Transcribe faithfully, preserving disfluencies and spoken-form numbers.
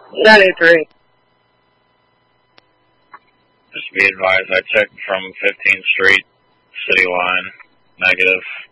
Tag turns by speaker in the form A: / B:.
A: nine eight three.
B: Just be advised, I checked from fifteenth Street, City Line, negative.